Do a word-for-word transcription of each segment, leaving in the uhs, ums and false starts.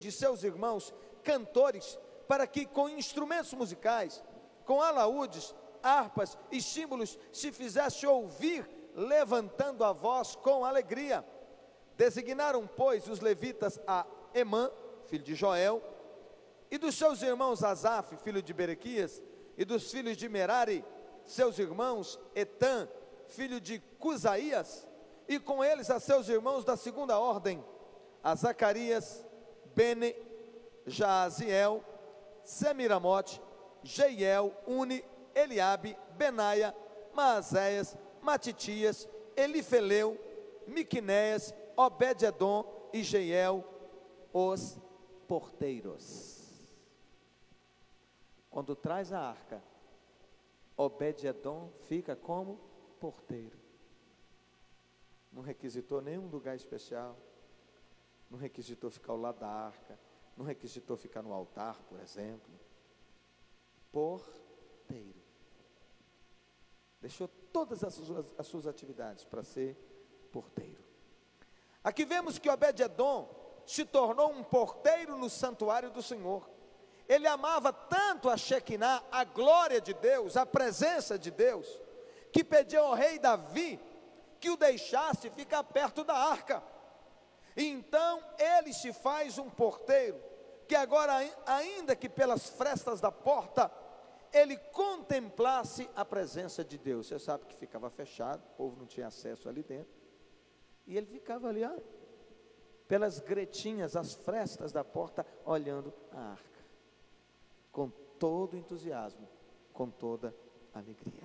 de seus irmãos, cantores, para que com instrumentos musicais, com alaúdes, harpas e símbolos, se fizesse ouvir, levantando a voz com alegria. Designaram, pois, os levitas a Emã, filho de Joel, e dos seus irmãos Asaf, filho de Berequias, e dos filhos de Merari, seus irmãos, Etã, filho de Cusaías, e com eles a seus irmãos da segunda ordem, a Zacarias, Bene, Jaaziel, Semiramote, Jeiel, Uni, Eliabe, Benaia, Maazéias, Matitias, Elifeleu, Miquinéias, Obed-edom e Jeiel, os porteiros. Quando traz a arca, Obed-edom fica como porteiro. Não requisitou nenhum lugar especial, não requisitou ficar ao lado da arca, não requisitou ficar no altar, por exemplo. Porteiro. Deixou todas as suas, as suas atividades para ser porteiro. Aqui vemos que Obed-edom se tornou um porteiro no santuário do Senhor. Ele amava tanto a Shekinah, a glória de Deus, a presença de Deus, que pediu ao rei Davi que o deixasse ficar perto da arca. Então ele se faz um porteiro, que agora, ainda que pelas frestas da porta, ele contemplasse a presença de Deus. Você sabe que ficava fechado, o povo não tinha acesso ali dentro, e ele ficava ali, ó, pelas gretinhas, as frestas da porta, olhando a arca, com todo entusiasmo, com toda alegria.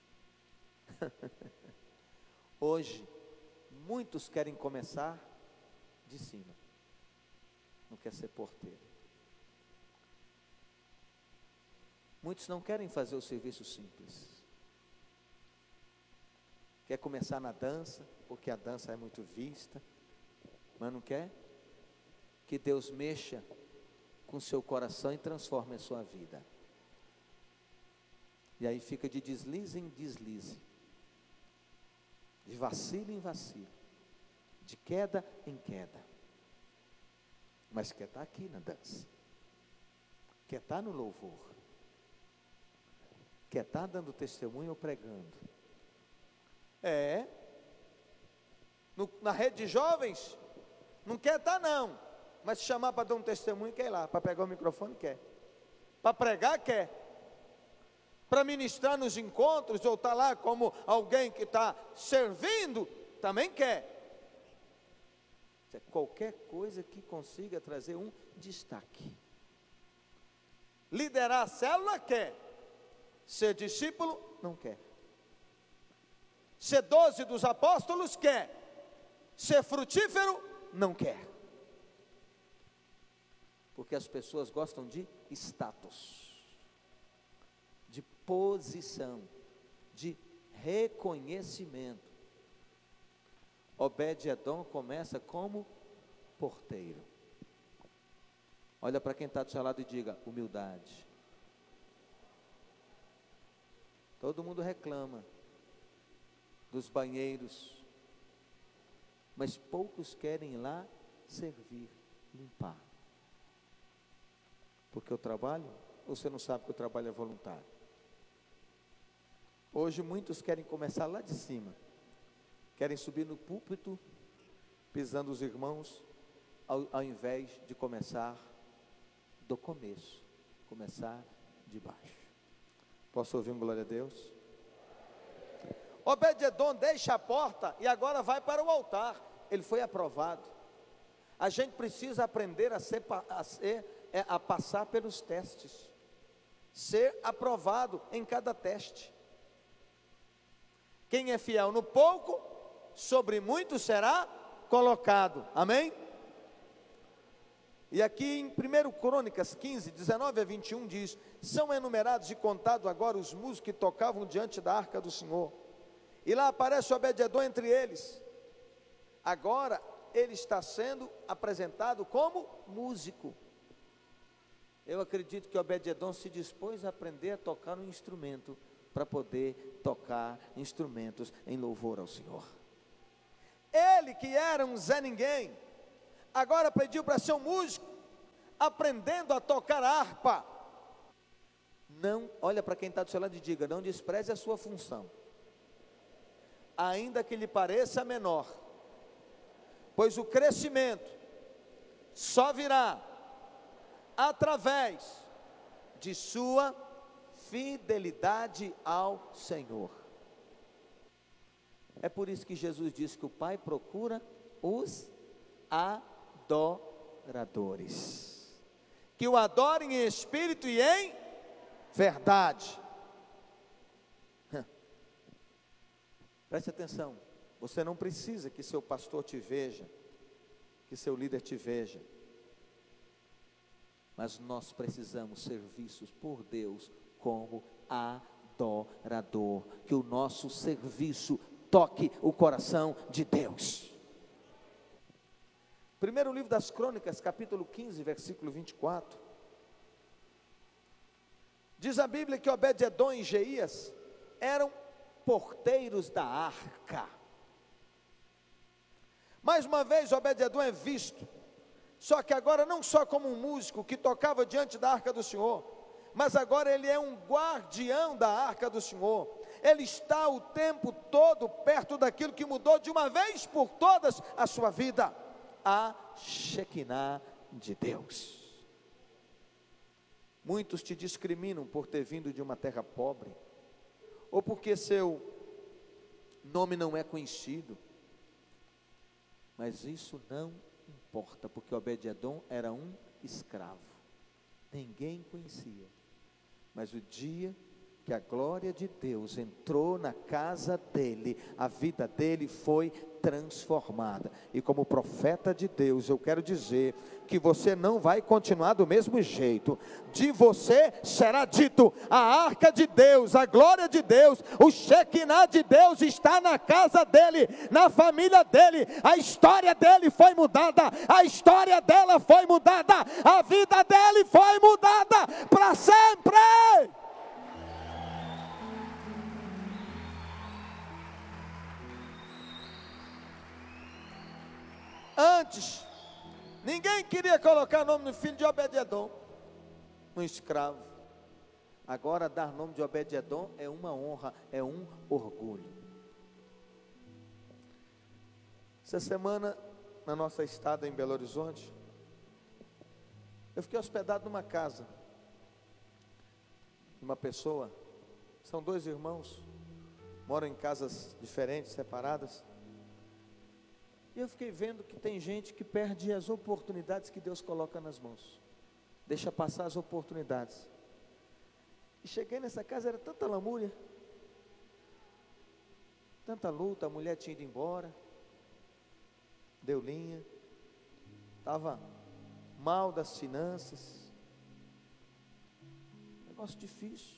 Hoje, muitos querem começar de cima, não quer ser porteiro. Muitos não querem fazer o serviço simples, quer começar na dança, porque a dança é muito vista, mas não quer que Deus mexa com seu coração e transforme a sua vida. E aí fica de deslize em deslize, de vacilo em vacilo, de queda em queda, mas quer estar aqui na dança, quer estar no louvor, quer estar dando testemunho ou pregando. É, no, na rede de jovens, não quer estar não, mas se chamar para dar um testemunho, quer ir lá, para pegar o microfone, quer, para pregar, quer, para ministrar nos encontros, ou estar lá como alguém que está servindo, também quer. Qualquer coisa que consiga trazer um destaque. Liderar a célula, quer. Ser discípulo, não quer. Ser doze dos apóstolos, quer. Ser frutífero, não quer. Porque as pessoas gostam de status, de posição, de reconhecimento. Obed-edom começa como porteiro. Olha para quem está do seu lado e diga: humildade. Todo mundo reclama dos banheiros, mas poucos querem ir lá servir, limpar. Porque o trabalho, ou você não sabe que o trabalho é voluntário? Hoje muitos querem começar lá de cima, querem subir no púlpito, pisando os irmãos, ao, ao invés de começar do começo, começar de baixo. Posso ouvir um glória a Deus? Obed-edom deixa a porta e agora vai para o altar. Ele foi aprovado. A gente precisa aprender a, ser, a, ser, a passar pelos testes, ser aprovado em cada teste. Quem é fiel no pouco, sobre muito será colocado. Amém? E aqui em primeira Crônicas quinze, dezenove a vinte e um diz: são enumerados e contados agora os músicos que tocavam diante da arca do Senhor. E lá aparece Obed-edom entre eles. Agora ele está sendo apresentado como músico. Eu acredito que Obed-edom se dispôs a aprender a tocar um instrumento, para poder tocar instrumentos em louvor ao Senhor. Ele que era um Zé Ninguém, agora pediu para ser um músico, aprendendo a tocar harpa. Não, olha para quem está do seu lado e diga: não despreze a sua função, ainda que lhe pareça menor, pois o crescimento só virá através de sua fidelidade ao Senhor. É por isso que Jesus disse que o Pai procura os adoradores, que o adorem em espírito e em verdade. Preste atenção, você não precisa que seu pastor te veja, que seu líder te veja, mas nós precisamos ser vistos por Deus como adorador, que o nosso serviço toque o coração de Deus. Primeiro livro das Crônicas, capítulo quinze, versículo vinte e quatro, diz a Bíblia que Obed-edom e Jeías eram porteiros da arca. Mais uma vez Obed-edom é visto, só que agora não só como um músico que tocava diante da arca do Senhor, mas agora ele é um guardião da arca do Senhor. Ele está o tempo todo perto daquilo que mudou de uma vez por todas a sua vida, a Shekinah de Deus. Muitos te discriminam por ter vindo de uma terra pobre, ou porque seu nome não é conhecido, mas isso não importa, porque Obed-edom era um escravo, ninguém conhecia, mas o dia que a glória de Deus entrou na casa dele, a vida dele foi transformada. E como profeta de Deus, eu quero dizer que você não vai continuar do mesmo jeito. De você será dito: a arca de Deus, a glória de Deus, o Shekinah de Deus está na casa dele, na família dele. A história dele foi mudada, a história dela foi mudada, a vida dele foi mudada para sempre. Antes, ninguém queria colocar nome no filho de Obed-edom, um escravo. Agora dar nome de Obed-edom é uma honra, é um orgulho. Essa semana, na nossa estada em Belo Horizonte, eu fiquei hospedado numa casa de uma pessoa. São dois irmãos, moram em casas diferentes, separadas. E eu fiquei vendo que tem gente que perde as oportunidades que Deus coloca nas mãos, deixa passar as oportunidades. E cheguei nessa casa, era tanta lamúria, tanta luta, a mulher tinha ido embora, deu linha, estava mal das finanças, negócio difícil.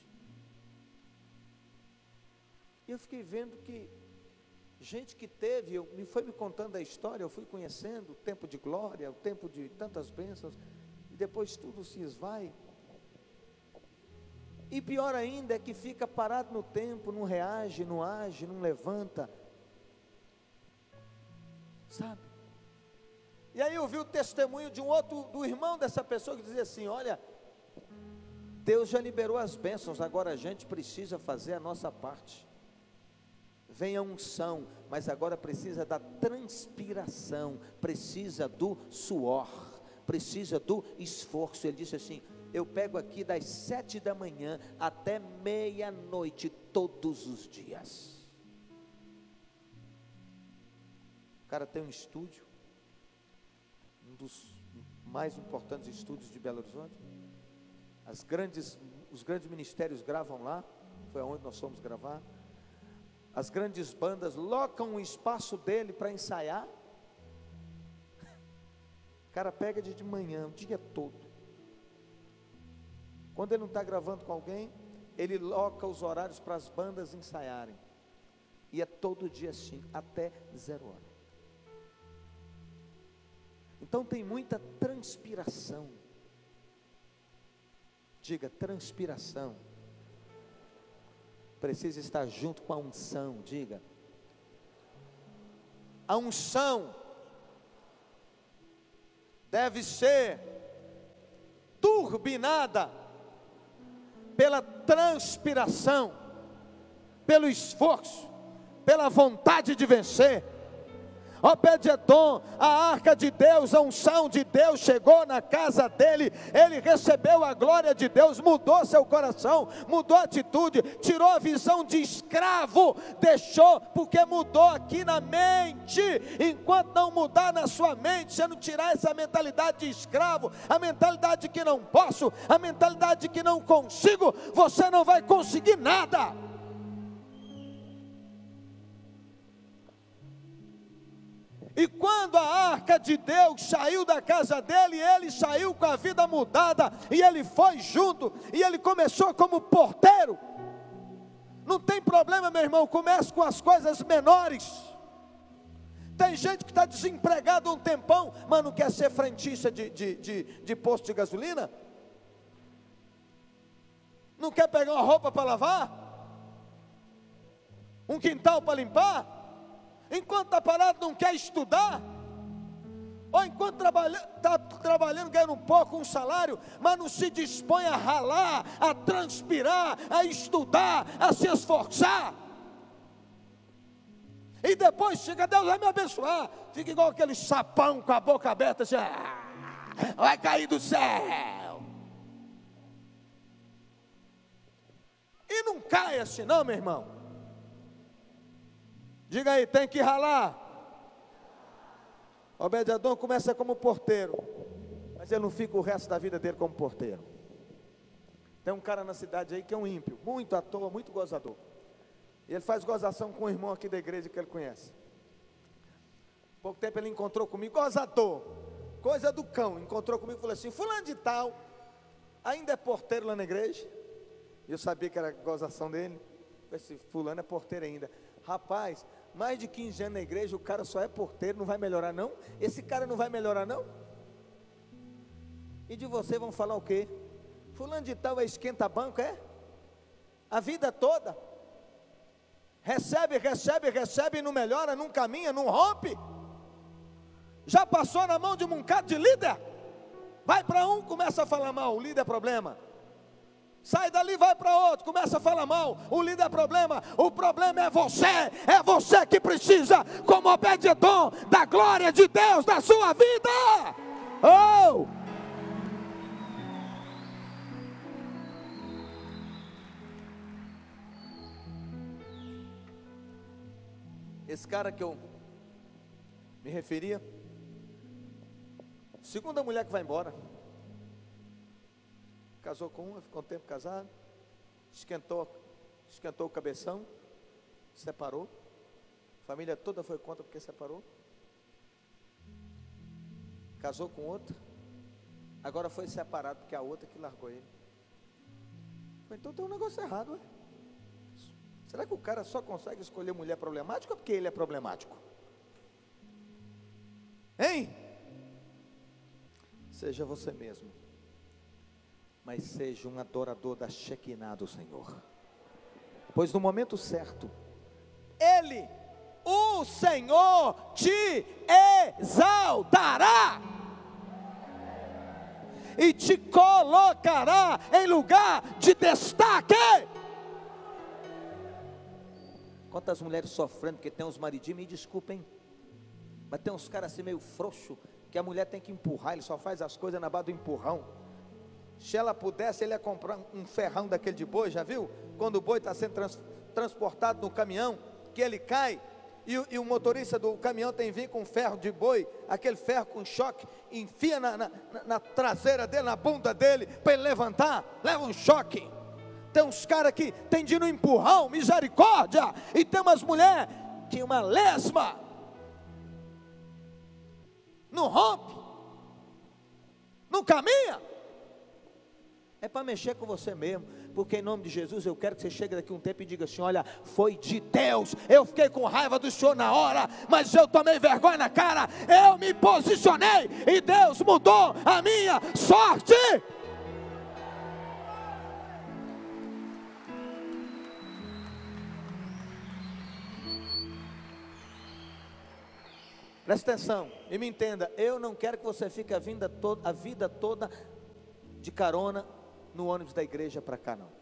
E eu fiquei vendo que gente que teve, eu, me foi me contando a história, eu fui conhecendo o tempo de glória, o tempo de tantas bênçãos, e depois tudo se esvai. E pior ainda é que fica parado no tempo, não reage, não age, não levanta, sabe? E aí eu vi o testemunho de um outro, do irmão dessa pessoa, que dizia assim: olha, Deus já liberou as bênçãos, agora a gente precisa fazer a nossa parte. Vem a unção, mas agora precisa da transpiração, precisa do suor, precisa do esforço. Ele disse assim: eu pego aqui das sete da manhã até meia-noite, todos os dias. O cara tem um estúdio, um dos mais importantes estúdios de Belo Horizonte. As grandes, os grandes ministérios gravam lá, foi aonde nós fomos gravar. As grandes bandas locam o espaço dele para ensaiar. O cara pega de manhã, o dia todo. Quando ele não está gravando com alguém, ele loca os horários para as bandas ensaiarem. E é todo dia assim, até zero hora. Então tem muita transpiração. Diga, transpiração. Precisa estar junto com a unção, diga. A unção deve ser turbinada pela transpiração, pelo esforço, pela vontade de vencer. Obed-edom, a arca de Deus, a unção de Deus chegou na casa dele, ele recebeu a glória de Deus, mudou seu coração, mudou a atitude, tirou a visão de escravo, deixou, porque mudou aqui na mente. Enquanto não mudar na sua mente, você não tirar essa mentalidade de escravo, a mentalidade de que não posso, a mentalidade de que não consigo, você não vai conseguir nada. E quando a arca de Deus saiu da casa dele, ele saiu com a vida mudada, e ele foi junto, e ele começou como porteiro. Não tem problema, meu irmão, comece com as coisas menores. Tem gente que está desempregado um tempão, mas não quer ser frentista de, de, de, de posto de gasolina? Não quer pegar uma roupa para lavar? Um quintal para limpar? Enquanto está parado não quer estudar? Ou enquanto está trabalhando ganhando um pouco, um salário, mas não se dispõe a ralar, a transpirar, a estudar, a se esforçar? E depois chega, Deus vai me abençoar, fica igual aquele sapão com a boca aberta assim, ah, vai cair do céu. E não cai assim não, meu irmão. Diga aí, tem que ralar. Obed-edom começa como porteiro, mas ele não fica o resto da vida dele como porteiro. Tem um cara na cidade aí que é um ímpio, muito à toa, muito gozador. E ele faz gozação com um irmão aqui da igreja que ele conhece. Pouco tempo ele encontrou comigo, gozador, coisa do cão. Encontrou comigo e falou assim: fulano de tal, ainda é porteiro lá na igreja? E eu sabia que era gozação dele. Esse fulano é porteiro ainda. Rapaz, mais de quinze anos na igreja, o cara só é porteiro, não vai melhorar não? Esse cara não vai melhorar não? E de você vão falar o quê? Fulano de tal é esquenta-banco, é? A vida toda? Recebe, recebe, recebe e não melhora, não caminha, não rompe? Já passou na mão de um bocado de líder? Vai para um, começa a falar mal, o líder é problema. Sai dali, vai para outro, começa a falar mal, o líder é problema. O problema é você, é você que precisa, como Obed-edom, da glória de Deus na sua vida. Oh! Esse cara que eu me referia, segunda mulher que vai embora. Casou com uma, ficou um tempo casado, esquentou, esquentou o cabeção, separou, a família toda foi contra porque separou, casou com outra, agora foi separado porque a outra que largou ele. Então tem um negócio errado, ué. Será que o cara só consegue escolher mulher problemática ou porque ele é problemático? Hein? Seja você mesmo, mas seja um adorador da Shekinah do Senhor, pois no momento certo, Ele, o Senhor, te exaltará, e te colocará em lugar de destaque. Quantas mulheres sofrendo porque tem uns maridinhos, me desculpem, mas tem uns caras assim meio frouxo, que a mulher tem que empurrar, ele só faz as coisas na base do empurrão. Se ela pudesse, ele ia comprar um ferrão daquele de boi, já viu? Quando o boi está sendo trans, transportado no caminhão, que ele cai, e, e o motorista do caminhão tem que vir com um ferro de boi, aquele ferro com choque, enfia na, na, na traseira dele, na bunda dele, para ele levantar, leva um choque. Tem uns caras que tem de ir no empurrão, misericórdia, e tem umas mulheres que uma lesma, não rompe, não caminha. É para mexer com você mesmo, porque em nome de Jesus eu quero que você chegue daqui um tempo e diga assim: olha, foi de Deus, eu fiquei com raiva do Senhor na hora, mas eu tomei vergonha na cara, eu me posicionei e Deus mudou a minha sorte. Presta atenção e me entenda, eu não quero que você fique a vida toda, a vida toda de carona no ônibus da igreja para cá, não.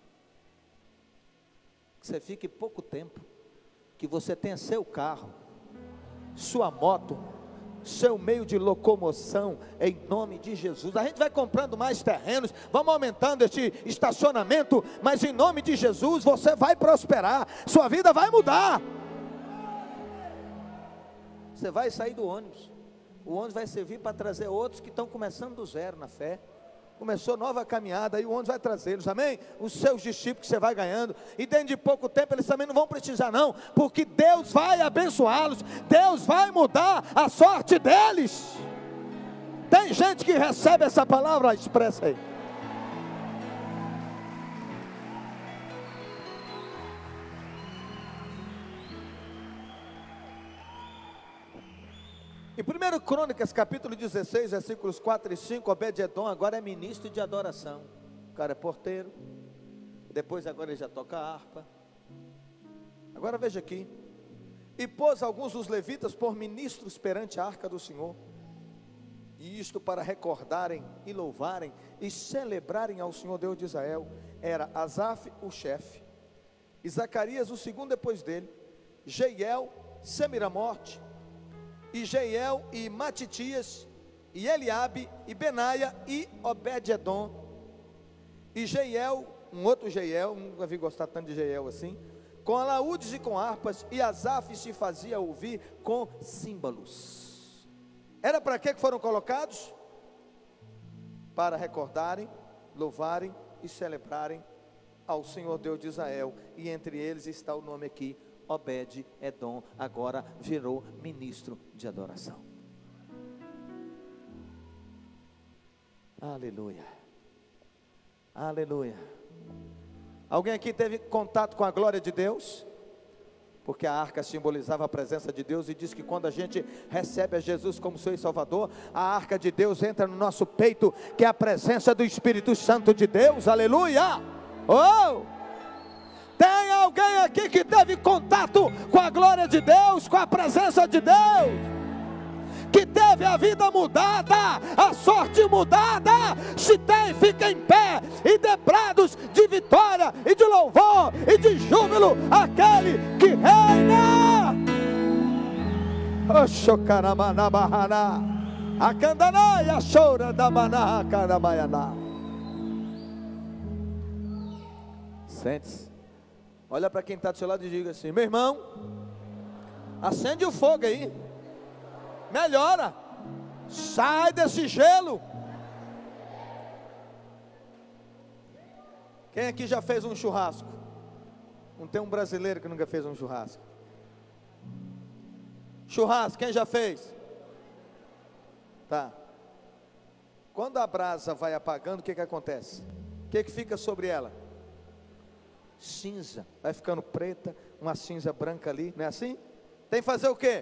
Você fique pouco tempo, que você tenha seu carro, sua moto, seu meio de locomoção, em nome de Jesus. A gente vai comprando mais terrenos, vamos aumentando este estacionamento, mas em nome de Jesus você vai prosperar, sua vida vai mudar. Você vai sair do ônibus, o ônibus vai servir para trazer outros que estão começando do zero na fé. Começou nova caminhada, aí o ônibus vai trazê-los, amém? Os seus discípulos que você vai ganhando, e dentro de pouco tempo eles também não vão precisar não, porque Deus vai abençoá-los, Deus vai mudar a sorte deles. Tem gente que recebe essa palavra expressa aí. Em primeira Crônicas, capítulo dezesseis, versículos quatro e cinco, Obed-edom agora é ministro de adoração. O cara é porteiro, depois agora ele já toca harpa. Agora veja aqui: e pôs alguns dos levitas por ministros perante a arca do Senhor, e isto para recordarem e louvarem e celebrarem ao Senhor Deus de Israel. Era Asaf o chefe, e Zacarias o segundo depois dele, Jeiel, Semiramote, e Jeiel e Matitias, e Eliabe, e Benaia, e Obed-edom, e Jeiel, um outro Jeiel, nunca vi gostar tanto de Jeiel assim, com alaúdes e com harpas, e Asaf se fazia ouvir com símbolos. Era para que foram colocados? Para recordarem, louvarem e celebrarem ao Senhor Deus de Israel, e entre eles está o nome aqui, Obed-edom, agora virou ministro de adoração. Aleluia, aleluia. Alguém aqui teve contato com a glória de Deus? Porque a arca simbolizava a presença de Deus, e diz que quando a gente recebe a Jesus como seu Salvador, a arca de Deus entra no nosso peito, que é a presença do Espírito Santo de Deus. Aleluia. Oh! Tem alguém aqui que teve contato com a glória de Deus, com a presença de Deus, que teve a vida mudada, a sorte mudada? Se tem, fica em pé e dê brados de vitória e de louvor e de júbilo àquele que reina. Oxocaramanabarana, a candanaia chora da manaha carabaianá. Sente-se. Olha para quem está do seu lado e diga assim: meu irmão, acende o fogo aí, melhora, sai desse gelo. Quem aqui já fez um churrasco? Não tem um brasileiro que nunca fez um churrasco. Churrasco, quem já fez? Tá. Quando a brasa vai apagando, o que que acontece? O que que fica sobre ela? Cinza, vai ficando preta, uma cinza branca ali, não é assim? Tem que fazer o quê?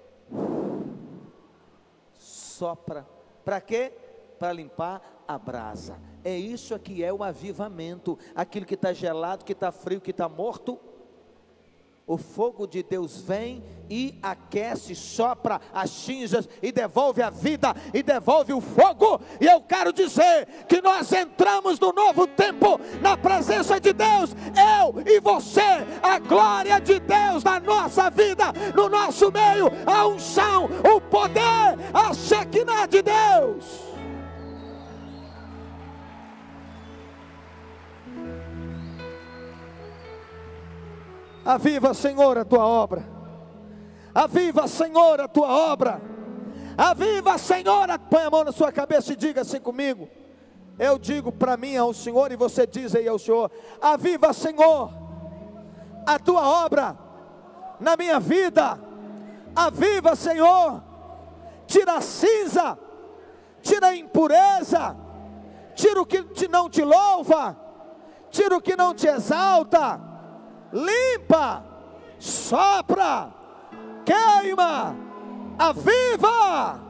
Sopra. Para quê? Para limpar a brasa. É isso aqui, é o avivamento. Aquilo que está gelado, que está frio, que está morto, o fogo de Deus vem e aquece, sopra as cinzas e devolve a vida e devolve o fogo. E eu quero dizer que nós entramos no novo tempo, na presença de Deus, eu e você, a glória de Deus na nossa vida, no nosso meio, a unção, o poder, a Shekinah de Deus. Aviva, Senhor, a tua obra. Aviva, Senhor, a tua obra. Aviva, Senhor. Põe a mão na sua cabeça e diga assim comigo. Eu digo para mim ao Senhor, e você diz aí ao Senhor: aviva, Senhor, a tua obra na minha vida. Aviva, Senhor. Tira a cinza, tira a impureza, tira o que não te louva, tira o que não te exalta. Limpa, sopra, queima, aviva.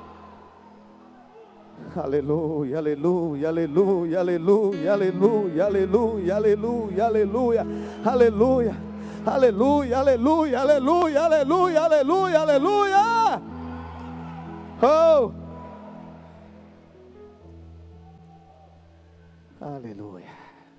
Aleluia, aleluia, aleluia, aleluia, aleluia, aleluia, aleluia, aleluia, aleluia, aleluia, aleluia, aleluia, aleluia, aleluia, aleluia. Oh! Aleluia.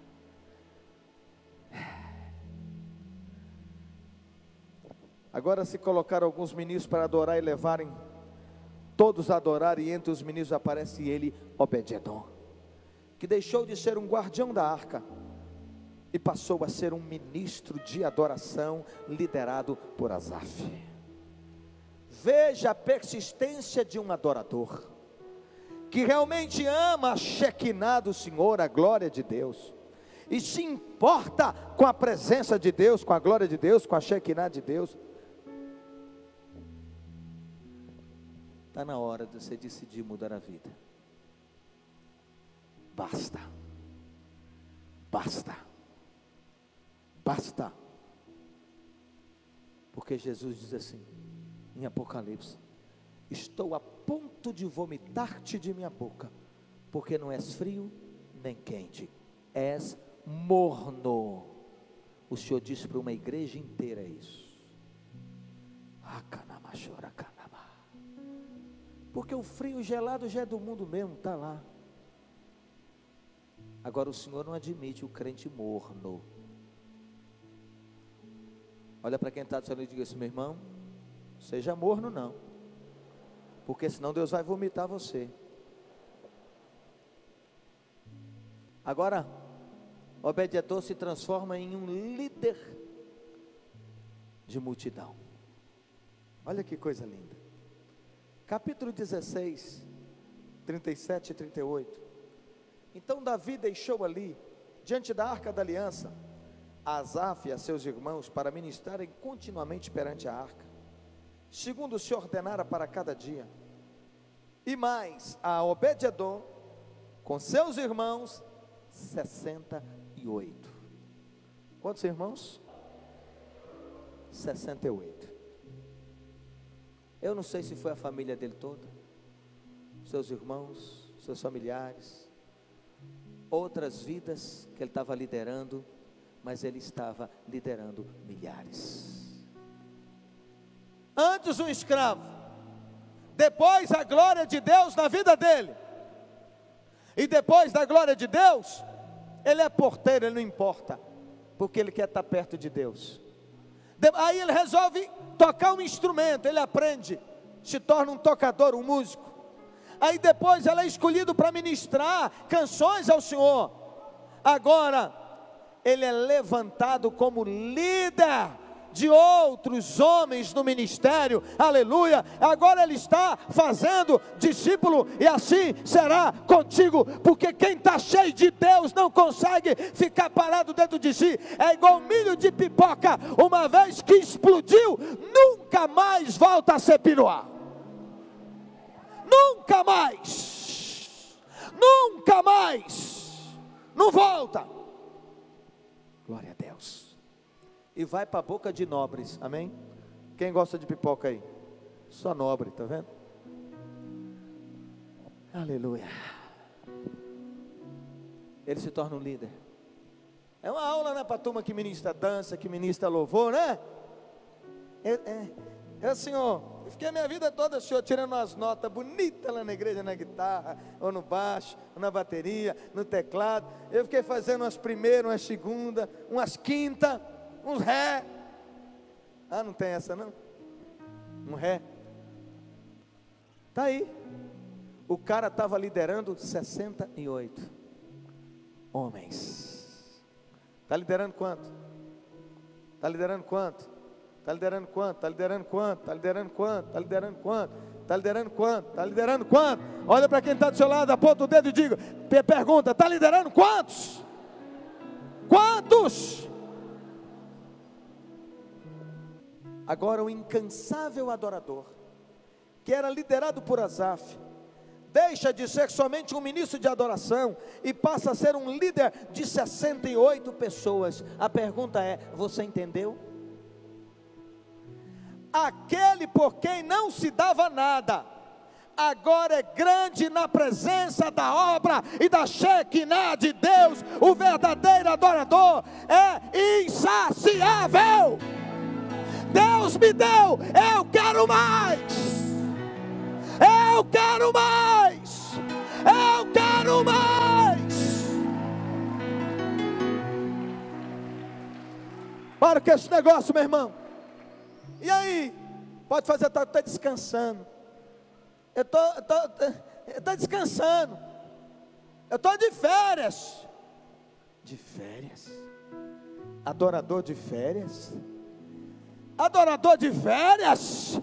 Agora se colocaram alguns ministros para adorar e levarem todos a adorar, e entre os ministros aparece ele, Obed-edom, que deixou de ser um guardião da arca e passou a ser um ministro de adoração liderado por Asaf. Veja a persistência de um adorador que realmente ama a Shekinah do Senhor, a glória de Deus, e se importa com a presença de Deus, com a glória de Deus, com a Shekinah de Deus. Está na hora de você decidir mudar a vida. Basta. Basta. Basta. Porque Jesus diz assim, em Apocalipse: estou a ponto de vomitar-te de minha boca, porque não és frio nem quente, és morno. O Senhor disse para uma igreja inteira isso. Porque o frio gelado já é do mundo mesmo, está lá. Agora o Senhor não admite o crente morno. Olha para quem está do seu lado e diga assim: meu irmão, seja morno não, porque senão Deus vai vomitar você. Agora Obed-edom se transforma em um líder de multidão. Olha que coisa linda. Capítulo dezesseis, trinta e sete e trinta e oito. Então Davi deixou ali, diante da arca da aliança, a Asaf e a seus irmãos para ministrarem continuamente perante a arca, segundo se ordenara para cada dia. E mais a Obed-edom com seus irmãos, sessenta e oito. Quantos irmãos? sessenta e oito. Eu não sei se foi a família dele toda, seus irmãos, seus familiares, outras vidas que ele estava liderando, mas ele estava liderando milhares. Antes um escravo, depois a glória de Deus na vida dele, e depois da glória de Deus, ele é porteiro, ele não importa, porque ele quer estar perto de Deus. Aí ele resolve tocar um instrumento, ele aprende, se torna um tocador, um músico. Aí depois ele é escolhido para ministrar canções ao Senhor. Agora ele é levantado como líder de outros homens no ministério, aleluia. Agora ele está fazendo discípulo, e assim será contigo, porque quem está cheio de Deus não consegue ficar parado dentro de si. É igual milho de pipoca, uma vez que explodiu, nunca mais volta a ser piruá. Nunca mais, nunca mais, não volta. Glória a Deus. E vai para a boca de nobres, amém? Quem gosta de pipoca aí? Só nobre, tá vendo? Aleluia. Ele se torna um líder. É uma aula, né, para a turma que ministra dança, que ministra louvor, né? É, é, é assim, ó, eu fiquei a minha vida toda, senhor, tirando umas notas bonitas lá na igreja, na guitarra, ou no baixo, ou na bateria, no teclado. Eu fiquei fazendo umas primeiras, umas segundas, umas quintas, uns ré. Ah, não tem essa não? Um ré. Tá aí. O cara estava liderando sessenta e oito homens. Está liderando quanto? Está liderando quanto? Está liderando quanto? Está liderando quanto? Está liderando quanto? Está liderando quanto? Está liderando quanto? Está liderando quanto? Olha para quem está do seu lado, aponta o dedo e diga, pergunta, está liderando quantos? Quantos? Agora o incansável adorador, que era liderado por Asaf, deixa de ser somente um ministro de adoração e passa a ser um líder de sessenta e oito pessoas. A pergunta é, você entendeu? Aquele por quem não se dava nada, agora é grande na presença da obra e da Shekinah de Deus. O verdadeiro adorador é insaciável. Deus me deu, eu quero mais, eu quero mais, eu quero mais. para com esse negócio, meu irmão. E aí? Pode fazer, eu estou descansando. Eu estou descansando. Eu estou de férias. De férias? Adorador de férias? Adorador de férias?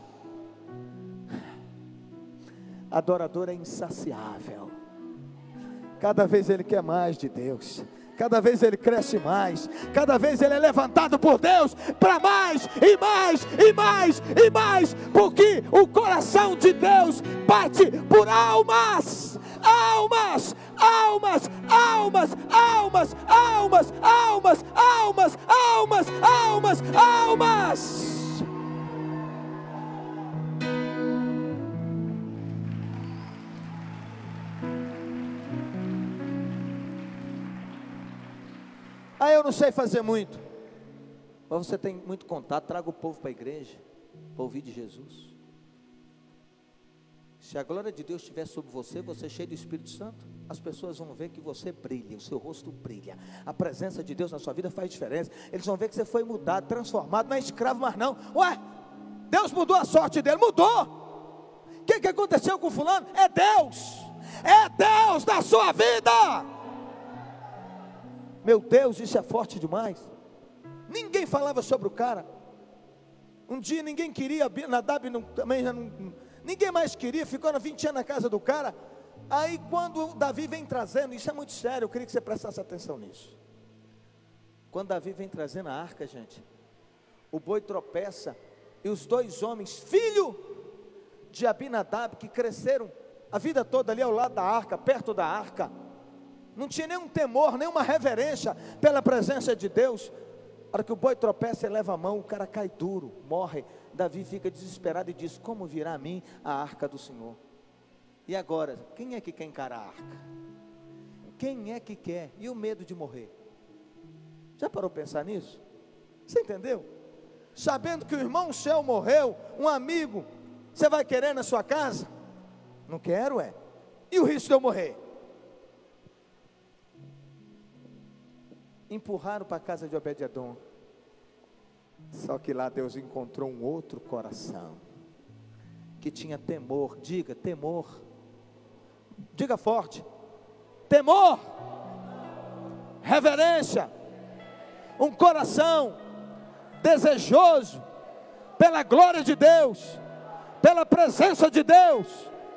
Adorador é insaciável. Cada vez ele quer mais de Deus. Cada vez ele cresce mais. Cada vez ele é levantado por Deus para mais e mais e mais e mais. Porque o coração de Deus bate por almas. Almas, almas, almas, almas, almas, almas, almas, almas, almas, almas. Ah, eu não sei fazer muito. Mas você tem muito contato, traga o povo para a igreja, para ouvir de Jesus. Se a glória de Deus estiver sobre você, você é cheio do Espírito Santo, as pessoas vão ver que você brilha, o seu rosto brilha, a presença de Deus na sua vida faz diferença. Eles vão ver que você foi mudado, transformado, não é escravo mais não. Ué, Deus mudou a sorte dele, mudou. O que, que aconteceu com fulano? É Deus, é Deus na sua vida. Meu Deus, isso é forte demais. Ninguém falava sobre o cara. Um dia ninguém queria, Nadab não, também já não, ninguém mais queria, ficou vinte anos na casa do cara. Aí quando Davi vem trazendo, isso é muito sério, eu queria que você prestasse atenção nisso. Quando Davi vem trazendo a arca, gente, o boi tropeça, e os dois homens, filho de Abinadab, que cresceram a vida toda ali ao lado da arca, perto da arca, não tinha nenhum temor, nenhuma reverência pela presença de Deus. A hora que o boi tropeça, ele leva a mão, o cara cai duro, morre. Davi fica desesperado e diz: como virá a mim a arca do Senhor? E agora, quem é que quer encarar a arca? Quem é que quer? E o medo de morrer? Já parou para pensar nisso? Você entendeu? Sabendo que o irmão seu morreu, um amigo, você vai querer na sua casa? Não quero, é. E o risco de eu morrer? Empurraram para a casa de Obed-edom. Só que lá Deus encontrou um outro coração, que tinha temor. Diga, temor. Diga forte. Temor. Reverência. Um coração desejoso pela glória de Deus, pela presença de Deus.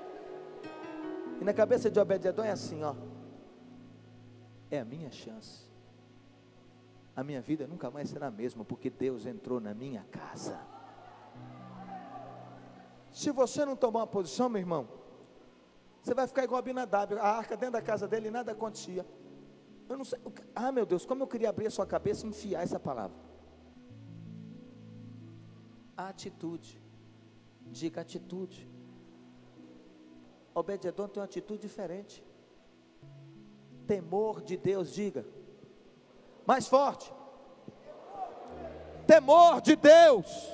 E na cabeça de Obed-edom é assim, ó: é a minha chance. A minha vida nunca mais será a mesma, porque Deus entrou na minha casa. Se você não tomar uma posição, meu irmão, você vai ficar igual Abinadab, a arca dentro da casa dele e nada acontecia. Eu não sei, ah meu Deus, como eu queria abrir a sua cabeça e enfiar essa palavra. A atitude, diga atitude. Obed-edom tem uma atitude diferente. Temor de Deus, diga mais forte. Temor de Deus.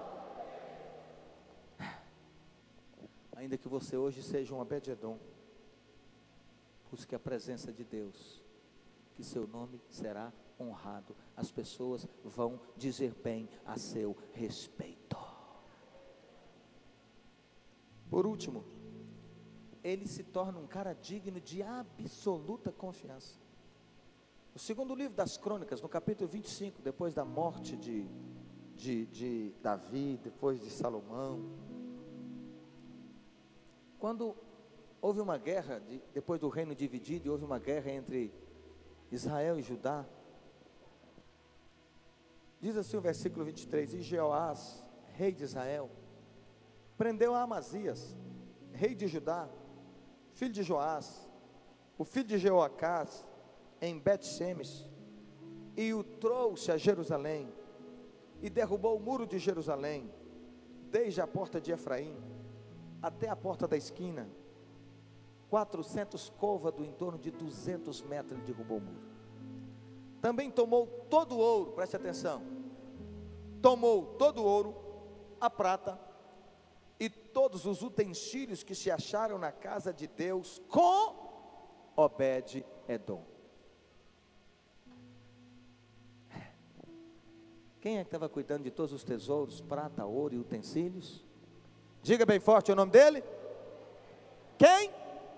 Ainda que você hoje seja um Obed-edom, busque a presença de Deus, que seu nome será honrado. As pessoas vão dizer bem a seu respeito. Por último, ele se torna um cara digno de absoluta confiança. O segundo livro das Crônicas, no capítulo vinte e cinco, depois da morte de, de, de Davi, depois de Salomão, quando houve uma guerra, de, depois do reino dividido, e houve uma guerra entre Israel e Judá, diz assim o versículo vinte e três: e Jeoás, rei de Israel, prendeu a Amazias, rei de Judá, filho de Joás, o filho de Jeoacás, em Bet-Shemesh, e o trouxe a Jerusalém, e derrubou o muro de Jerusalém, desde a porta de Efraim até a porta da esquina, quatrocentos côvados, em torno de duzentos metros, ele derrubou o muro. Também tomou todo o ouro, preste atenção, tomou todo o ouro, a prata, e todos os utensílios que se acharam na casa de Deus, com Obed-edom. Quem é que estava cuidando de todos os tesouros, prata, ouro e utensílios? Diga bem forte o nome dele. Quem?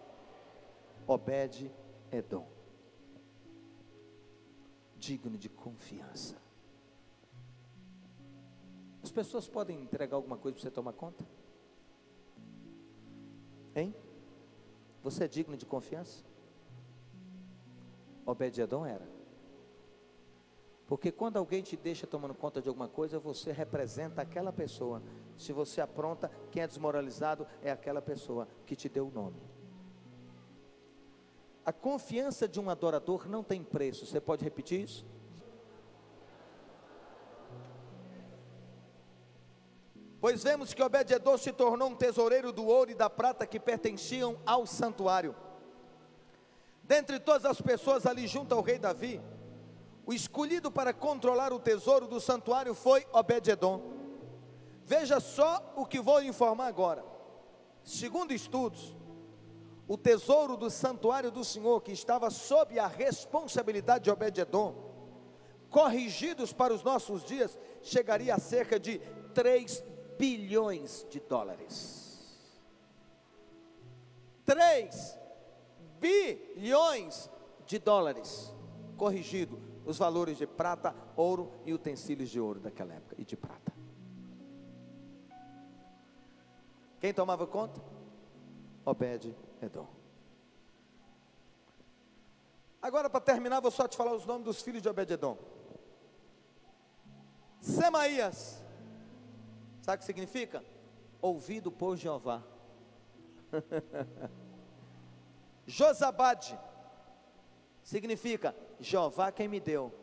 Obed-edom. Digno de confiança. As pessoas podem entregar alguma coisa para você tomar conta? Hein? Você é digno de confiança? Obed-edom era. Porque quando alguém te deixa tomando conta de alguma coisa, você representa aquela pessoa. Se você apronta, quem é desmoralizado é aquela pessoa que te deu o nome. A confiança de um adorador não tem preço. Você pode repetir isso? Pois vemos que Obed-edom se tornou um tesoureiro do ouro e da prata que pertenciam ao santuário. Dentre todas as pessoas ali junto ao rei Davi, o escolhido para controlar o tesouro do santuário foi Obed-edom. Veja só o que vou informar agora. Segundo estudos, o tesouro do santuário do Senhor, que estava sob a responsabilidade de Obed-edom, corrigidos para os nossos dias, chegaria a cerca de três bilhões de dólares. três bilhões de dólares, corrigido os valores de prata, ouro e utensílios de ouro daquela época e de prata. Quem tomava conta? Obed-edom. Agora, para terminar, vou só te falar os nomes dos filhos de Obed-edom. Semaías, sabe o que significa? Ouvido por Jeová. Josabade significa Jeová quem me deu.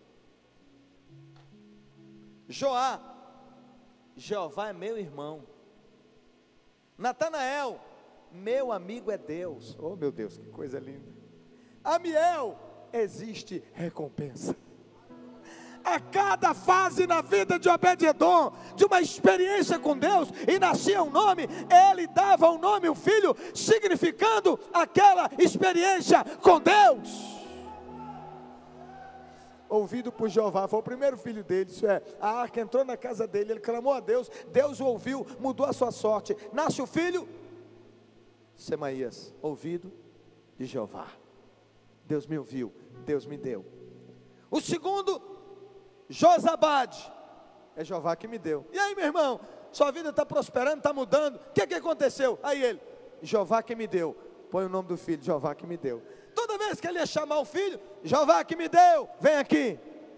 Joá, Jeová é meu irmão. Natanael, meu amigo é Deus. Oh meu Deus, que coisa linda. Amiel, existe recompensa. A cada fase na vida de Obed-edom, de uma experiência com Deus, e nascia um nome, ele dava um nome ao filho, significando aquela experiência com Deus. Ouvido por Jeová, foi o primeiro filho dele, isso é, a arca entrou na casa dele, ele clamou a Deus, Deus o ouviu, mudou a sua sorte. Nasce o filho, Semaías, ouvido de Jeová. Deus me ouviu, Deus me deu. O segundo, Josabade, é Jeová que me deu. E aí, meu irmão, sua vida está prosperando, está mudando, o que que aconteceu? Aí ele, Jeová que me deu. Põe o nome do filho, Jeová que me deu. Toda vez que ele ia chamar o filho, Jeová que me deu, vem aqui.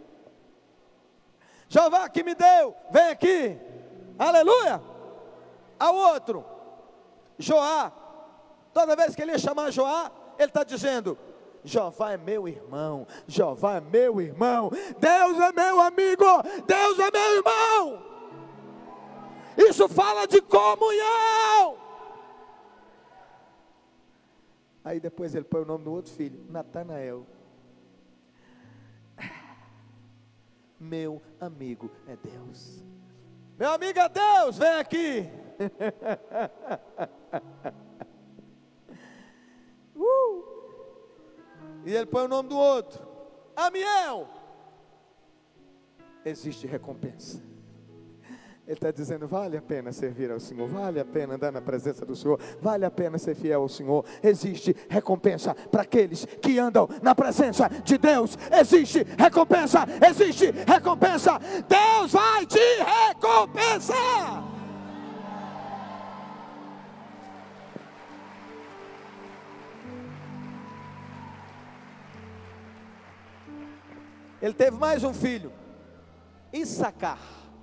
Jeová que me deu, vem aqui. Aleluia. Ao outro, Joá, toda vez que ele ia chamar Joá, ele está dizendo, Jeová é meu irmão, Jeová é meu irmão, Deus é meu amigo, Deus é meu irmão. Isso fala de comunhão. Aí depois ele põe o nome do outro filho, Natanael. Meu amigo é Deus. Meu amigo é Deus, vem aqui. uh. E ele põe o nome do outro, Amiel. Existe recompensa. Ele está dizendo, vale a pena servir ao Senhor, vale a pena andar na presença do Senhor, vale a pena ser fiel ao Senhor. Existe recompensa para aqueles que andam na presença de Deus. Existe recompensa, existe recompensa. Deus vai te recompensar. Ele teve mais um filho, Issacar,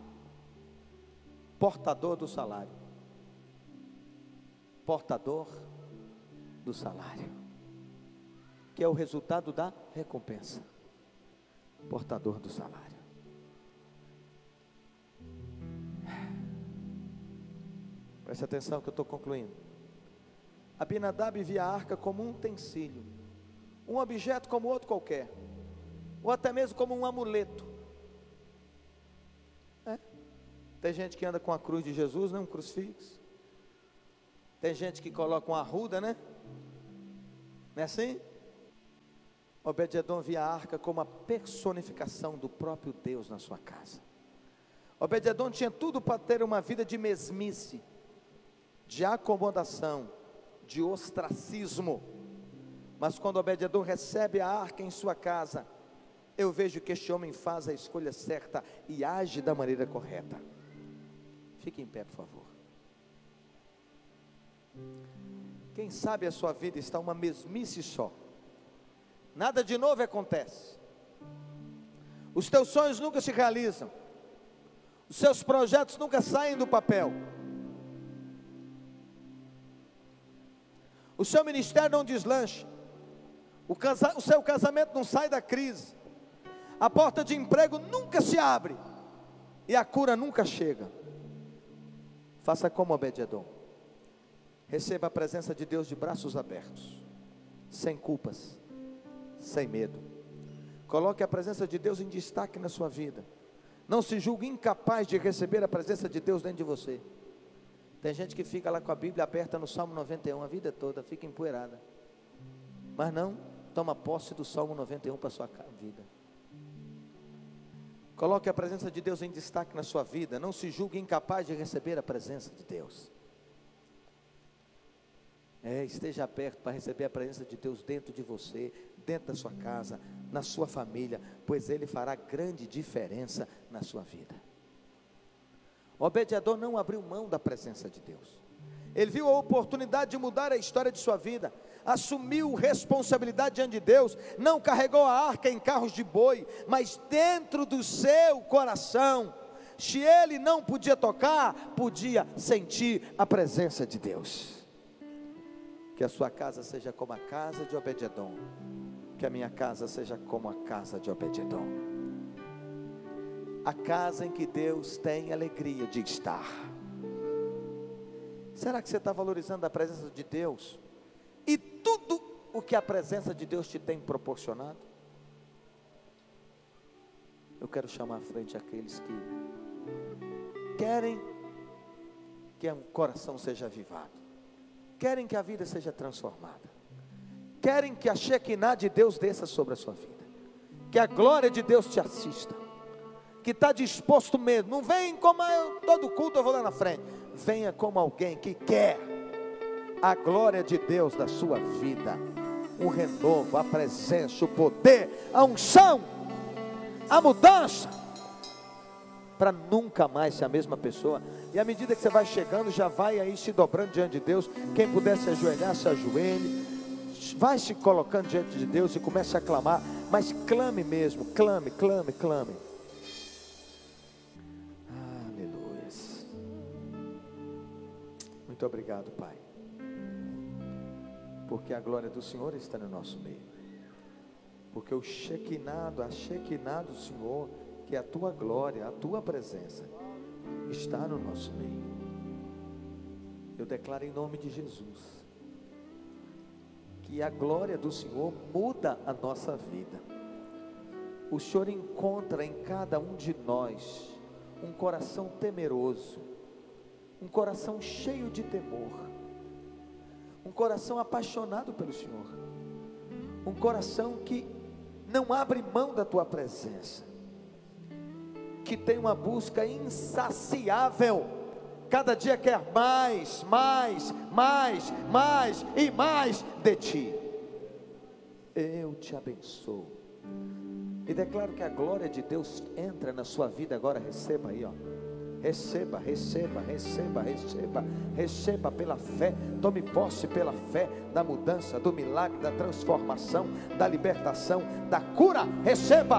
portador do salário. Portador do salário, que é o resultado da recompensa. Portador do salário. Preste atenção que eu estou concluindo. Abinadab via a arca como um utensílio, um objeto como outro qualquer, ou até mesmo como um amuleto. É. Tem gente que anda com a cruz de Jesus, né? Um crucifixo. Tem gente que coloca uma arruda, né? Não é assim? Obed-edom via a arca como a personificação do próprio Deus na sua casa. Obed-edom tinha tudo para ter uma vida de mesmice, de acomodação, de ostracismo. Mas quando Obed-edom recebe a arca em sua casa, eu vejo que este homem faz a escolha certa e age da maneira correta. Fique em pé, por favor. Quem sabe a sua vida está uma mesmice só. Nada de novo acontece. Os teus sonhos nunca se realizam. Os seus projetos nunca saem do papel. O seu ministério não deslancha. O, casa, o seu casamento não sai da crise. A porta de emprego nunca se abre. E a cura nunca chega. Faça como Obed-edom. Receba a presença de Deus de braços abertos, sem culpas, sem medo. Coloque a presença de Deus em destaque na sua vida. Não se julgue incapaz de receber a presença de Deus dentro de você. Tem gente que fica lá com a Bíblia aberta no Salmo noventa e um a vida toda, fica empoeirada. Mas não, toma posse do Salmo noventa e um para a sua vida. Coloque a presença de Deus em destaque na sua vida. Não se julgue incapaz de receber a presença de Deus. É, esteja aberto para receber a presença de Deus dentro de você, dentro da sua casa, na sua família, pois Ele fará grande diferença na sua vida. Obed-edom não abriu mão da presença de Deus. Ele viu a oportunidade de mudar a história de sua vida, assumiu responsabilidade diante de Deus, não carregou a arca em carros de boi, mas dentro do seu coração, se ele não podia tocar, podia sentir a presença de Deus. Que a sua casa seja como a casa de Obed-edom, que a minha casa seja como a casa de Obed-edom, a casa em que Deus tem alegria de estar. Será que você está valorizando a presença de Deus e tudo o que a presença de Deus te tem proporcionado? Eu quero chamar à frente aqueles que querem que o coração seja avivado, querem que a vida seja transformada, querem que a Shekinah de Deus desça sobre a sua vida, que a glória de Deus te assista, que está disposto mesmo. Não vem como eu, todo culto eu vou lá na frente. Venha como alguém que quer a glória de Deus da sua vida, um renovo, a presença, o poder, a unção, a mudança, para nunca mais ser a mesma pessoa. E à medida que você vai chegando, já vai aí se dobrando diante de Deus. Quem puder se ajoelhar, se ajoelhe, vai se colocando diante de Deus e comece a clamar, mas clame mesmo, clame, clame, clame. Aleluia. Muito obrigado, Pai, porque a glória do Senhor está no nosso meio, porque o Shekinah, a Shekinah do Senhor, que é a tua glória, a tua presença, está no nosso meio. Eu declaro em nome de Jesus, que a glória do Senhor muda a nossa vida. O Senhor encontra em cada um de nós um coração temeroso, um coração cheio de temor, um coração apaixonado pelo Senhor, um coração que não abre mão da tua presença, que tem uma busca insaciável, cada dia quer mais, mais, mais, mais e mais de ti. Eu te abençoo e declaro que a glória de Deus entra na sua vida agora. Receba aí, ó. Receba, receba, receba, receba, receba pela fé. Tome posse pela fé da mudança, do milagre, da transformação, da libertação, da cura. Receba.